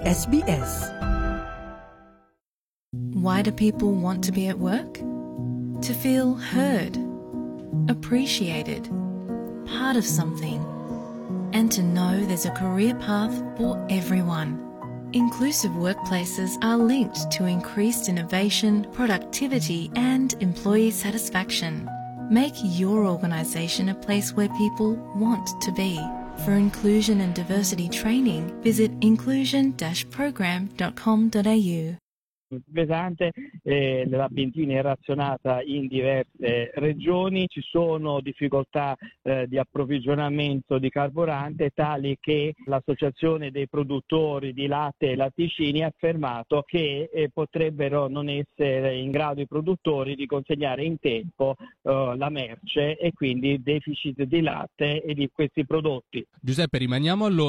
SBS. Why do people want to be at work? To feel heard, appreciated, part of something, and to know there's a career path for everyone. Inclusive workplaces are linked to increased innovation, productivity, and employee satisfaction. Make your organisation a place where people want to be. For inclusion and diversity training, visit inclusion-program.com.au. Pesante, la benzina è razionata in diverse regioni, ci sono difficoltà di approvvigionamento di carburante tali che l'Associazione dei produttori di latte e latticini ha affermato che potrebbero non essere in grado i produttori di consegnare in tempo la merce e quindi deficit di latte e di questi prodotti. Giuseppe, rimaniamo allora